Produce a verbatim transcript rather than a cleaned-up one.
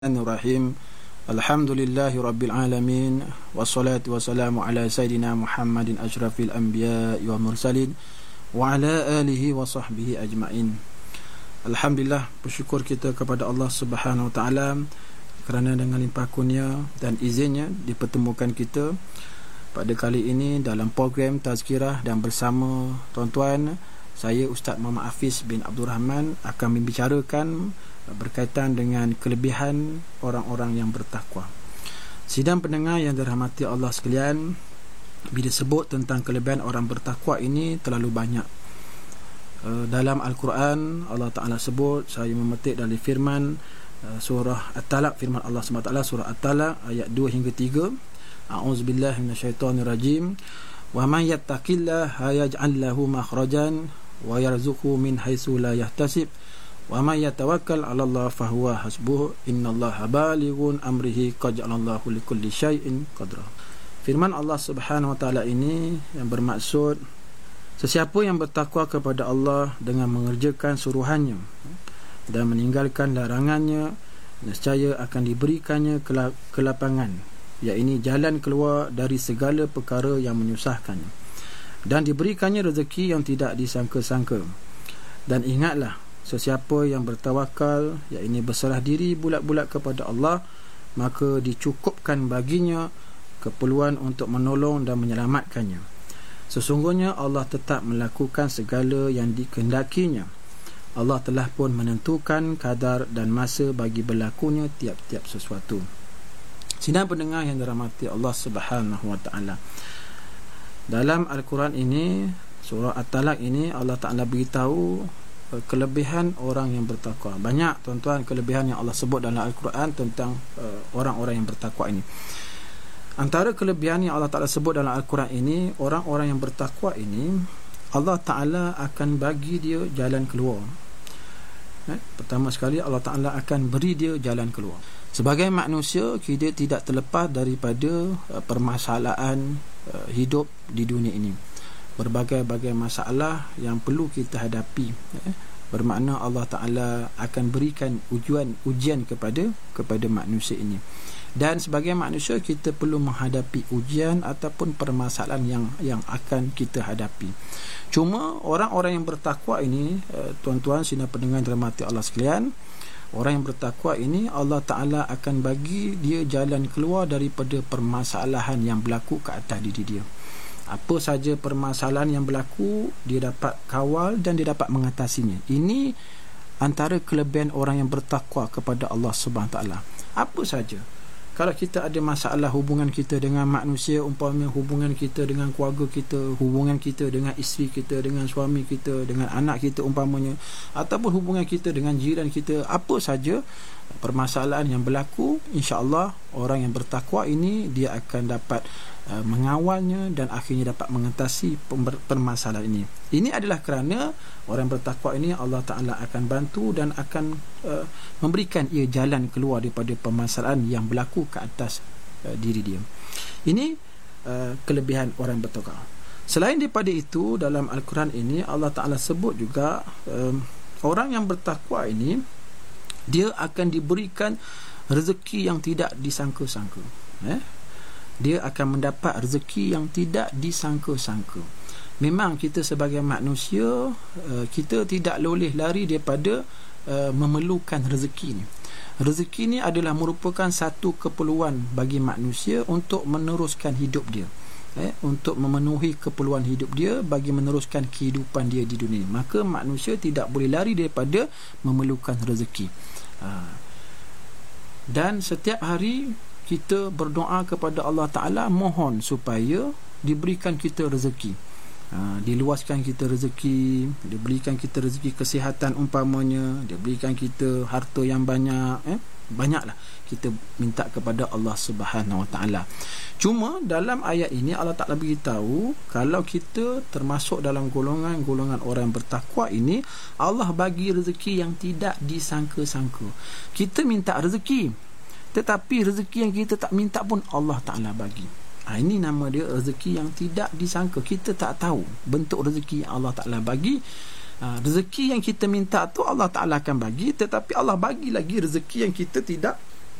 Bismillahirrahmanirrahim. Alhamdulillahi rabbil alamin wassalatu wassalamu ala sayidina Muhammadin asyrafil anbiya'i wal mursalin wa ala alihi wa sahbihi ajma'in. Alhamdulillah, bersyukur kita kepada Allah Subhanahu wa taala kerana dengan limpah kurnia dan izinnya dipertemukan kita pada kali ini dalam program Tazkirah, dan bersama tuan-tuan saya Ustaz Muhammad Hafiz bin Abdul Rahman akan membicarakan berkaitan dengan kelebihan orang-orang yang bertakwa. Sidang pendengar yang dirahmati Allah sekalian, bila sebut tentang kelebihan orang bertakwa ini terlalu banyak. Dalam Al-Quran Allah Ta'ala sebut, saya memetik dari firman surah At-Talaq, firman Allah subhanahu wa taala surah At-Talaq ayat dua hingga tiga. A'udzubillahi minasyaitonirrajim. Wa man yattaqillaha yaj'al lahu makhrajan wa yarzuqhu min haitsu la yahtasib wa may yatawakkal 'ala Allah fa huwa hasbuh innallaha balighun amrihi qad ja'alallahu likulli syai'in qadra. Firman Allah Subhanahu wa taala ini yang bermaksud sesiapa yang bertakwa kepada Allah dengan mengerjakan suruhannya dan meninggalkan larangannya, nescaya akan diberikannya kelapangan, iaitu jalan keluar dari segala perkara yang menyusahkannya, dan diberikannya rezeki yang tidak disangka-sangka. Dan ingatlah, sesiapa yang bertawakal, iaitu berserah diri bulat-bulat kepada Allah, maka dicukupkan baginya keperluan untuk menolong dan menyelamatkannya. Sesungguhnya Allah tetap melakukan segala yang dikehendakinya. Allah telah pun menentukan kadar dan masa bagi berlakunya tiap-tiap sesuatu. Sidang pendengar yang dirahmati Allah Subhanahu wa taala, dalam Al-Quran ini, surah At-Talaq ini, Allah Ta'ala beritahu kelebihan orang yang bertakwa. Banyak tuan-tuan kelebihan yang Allah sebut dalam Al-Quran tentang uh, orang-orang yang bertakwa ini. Antara kelebihan yang Allah Ta'ala sebut dalam Al-Quran ini, orang-orang yang bertakwa ini, Allah Ta'ala akan bagi dia jalan keluar. eh? Pertama sekali, Allah Ta'ala akan beri dia jalan keluar. Sebagai manusia, kita tidak terlepas daripada uh, permasalahan uh, hidup di dunia ini. Berbagai-bagai masalah yang perlu kita hadapi, eh? Bermakna Allah Ta'ala akan berikan ujian ujian kepada kepada manusia ini. Dan sebagai manusia, kita perlu menghadapi ujian ataupun permasalahan yang yang akan kita hadapi. Cuma orang-orang yang bertakwa ini, eh, tuan-tuan sidang pendengar dirahmati Allah sekalian, orang yang bertakwa ini Allah Ta'ala akan bagi dia jalan keluar daripada permasalahan yang berlaku ke atas diri dia. Apa saja permasalahan yang berlaku, dia dapat kawal dan dia dapat mengatasinya. Ini antara kelebihan orang yang bertakwa kepada Allah Subhanahu wa taala. Apa saja, kalau kita ada masalah hubungan kita dengan manusia, umpamanya hubungan kita dengan keluarga kita, hubungan kita dengan isteri kita, dengan suami kita, dengan anak kita umpamanya, ataupun hubungan kita dengan jiran kita, apa saja permasalahan yang berlaku, insya-Allah orang yang bertakwa ini dia akan dapat uh, mengawalnya dan akhirnya dapat mengatasi permasalahan ini. Ini adalah kerana orang bertakwa ini Allah Ta'ala akan bantu dan akan uh, memberikan ia jalan keluar daripada permasalahan yang berlaku ke atas uh, diri dia. Ini uh, kelebihan orang bertakwa. Selain daripada itu, dalam Al-Quran ini Allah Ta'ala sebut juga um, orang yang bertakwa ini dia akan diberikan rezeki yang tidak disangka-sangka. Eh? Dia akan mendapat rezeki yang tidak disangka-sangka. Memang kita sebagai manusia, kita tidak boleh lari daripada memerlukan rezeki ni. Rezeki ni adalah merupakan satu keperluan bagi manusia untuk meneruskan hidup dia. Eh, untuk memenuhi keperluan hidup dia, bagi meneruskan kehidupan dia di dunia. Maka manusia tidak boleh lari daripada memerlukan rezeki. Ha. Dan setiap hari kita berdoa kepada Allah Ta'ala, mohon supaya diberikan kita rezeki, ha, diluaskan kita rezeki, diberikan kita rezeki kesihatan umpamanya, diberikan kita harta yang banyak, eh? Banyaklah kita minta kepada Allah Subhanahu wa taala. Cuma dalam ayat ini Allah Ta'ala beritahu, kalau kita termasuk dalam golongan-golongan orang yang bertakwa ini, Allah bagi rezeki yang tidak disangka-sangka. Kita minta rezeki, tetapi rezeki yang kita tak minta pun Allah Ta'ala bagi. Ha, ini nama dia rezeki yang tidak disangka. Kita tak tahu bentuk rezeki yang Allah Ta'ala bagi. Ha, rezeki yang kita minta tu Allah Ta'ala akan bagi, tetapi Allah bagi lagi rezeki yang kita tidak